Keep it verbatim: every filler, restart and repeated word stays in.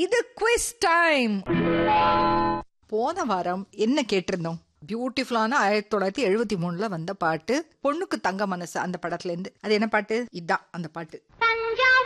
இது quiz time. போன வாரம் என்ன கேட்டிருந்தோம்? பியூட்டிஃபுல்லான ஆயிரத்தி தொள்ளாயிரத்தி எழுபத்தி மூணுல வந்த பாட்டு பொண்ணுக்கு தங்க மனசு அந்த படத்துல இருந்து. அது என்ன பாட்டு? இதான் அந்த பாட்டு.